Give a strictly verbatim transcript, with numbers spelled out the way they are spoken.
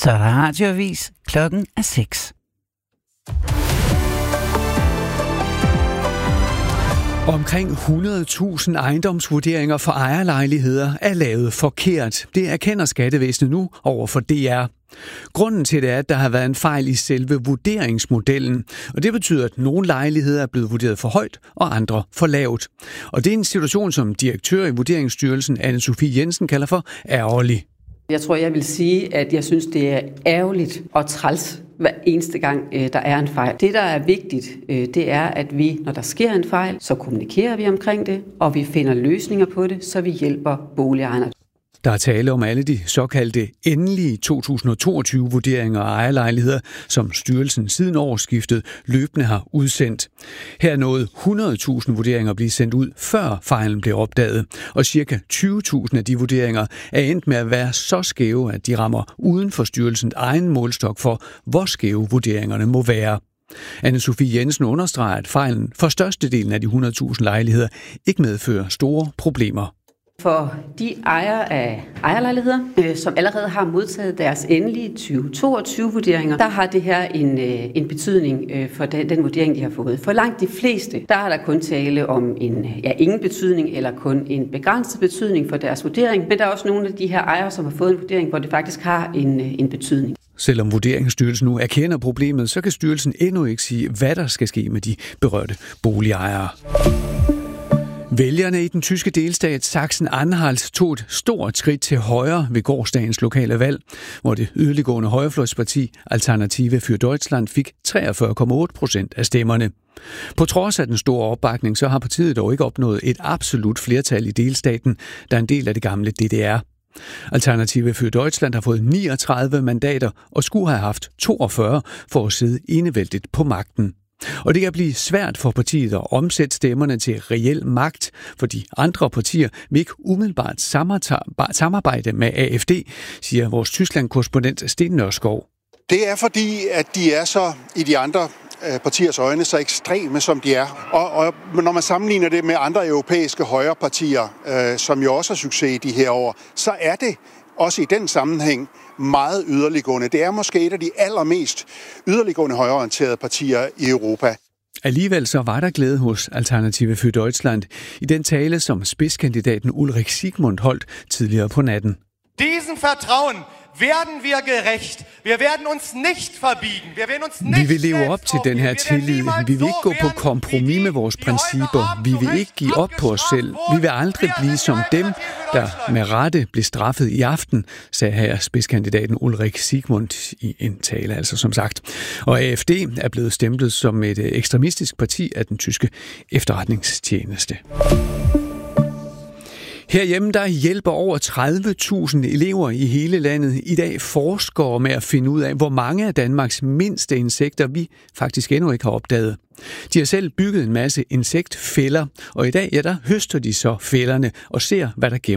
Så er der radioavis. Klokken er seks. Omkring hundrede tusind ejendomsvurderinger for ejerlejligheder er lavet forkert. Det erkender skattevæsenet nu over for D R. Grunden til det er, at der har været en fejl i selve vurderingsmodellen, og det betyder, at nogle lejligheder er blevet vurderet for højt og andre for lavt. Og det er en situation, som direktør i Vurderingsstyrelsen, Anne-Sophie Jensen, kalder for ærgerlig. Jeg tror, jeg vil sige, at jeg synes, det er ærgerligt og træls hver eneste gang, der er en fejl. Det, der er vigtigt, det er, at vi, når der sker en fejl, så kommunikerer vi omkring det, og vi finder løsninger på det, så vi hjælper boligejerne. Der er tale om alle de såkaldte endelige to tusind og toogtyve-vurderinger af ejerlejligheder, som styrelsen siden årsskiftet løbende har udsendt. Her nåede hundrede tusind vurderinger blive sendt ud, før fejlen blev opdaget, og ca. tyve tusind af de vurderinger er endt med at være så skæve, at de rammer uden for styrelsens egen målstok for, hvor skæve vurderingerne må være. Anne-Sophie Jensen understreger, at fejlen for størstedelen af de hundrede tusind lejligheder ikke medfører store problemer. For de ejere af ejerlejligheder, øh, som allerede har modtaget deres endelige tyve toogtyve-vurderinger, der har det her en, øh, en betydning øh, for den, den vurdering, de har fået. For langt de fleste, der er der kun tale om en ja, ingen betydning eller kun en begrænset betydning for deres vurdering. Men der er også nogle af de her ejere, som har fået en vurdering, hvor det faktisk har en, øh, en betydning. Selvom Vurderingsstyrelsen nu erkender problemet, så kan styrelsen endnu ikke sige, hvad der skal ske med de berørte boligejere. Vælgerne i den tyske delstat Sachsen-Anhalt tog et stort skridt til højre ved gårsdagens lokale valg, hvor det yderliggående højrefløjsparti Alternative für Deutschland fik treogfyrre komma otte procent af stemmerne. På trods af den store opbakning, så har partiet dog ikke opnået et absolut flertal i delstaten, der er en del af det gamle D D R. Alternative für Deutschland har fået niogtredive mandater og skulle have haft toogfyrre for at sidde enevældigt på magten. Og det kan blive svært for partiet at omsætte stemmerne til reel magt, for de andre partier vil ikke umiddelbart samarbejde med A F D, siger vores Tyskland-korrespondent Sten Nørskov. Det er fordi, at de er så i de andre partiers øjne så ekstreme, som de er. Og, og når man sammenligner det med andre europæiske højrepartier, øh, som jo også har succes i de her år, så er det også i den sammenhæng meget yderliggående. Det er måske et af de allermest yderliggående højreorienterede partier i Europa. Alligevel så var der glæde hos Alternative für Deutschland i den tale, som spidskandidaten Ulrich Siegmund holdt tidligere på natten. Diesen Vertrauen werden wir gerecht. Wir werden uns nicht verbiegen. Wir werden uns nicht. Vi vil leve op til den her tillid. Vi vil ikke gå på kompromis med vores principper. Vi vil ikke give op på os selv. Vi vil aldrig blive som dem, der med rette blev straffet i aften, sagde her spidskandidaten Ulrich Siegmund i en tale, altså som sagt. Og A F D er blevet stemplet som et ekstremistisk parti af den tyske efterretningstjeneste. Herhjemme der hjælper over tredive tusind elever i hele landet i dag forskere med at finde ud af, hvor mange af Danmarks mindste insekter vi faktisk endnu ikke har opdaget. De har selv bygget en masse insektfælder, og i dag ja, der høster de så fælderne og ser, hvad der gemmer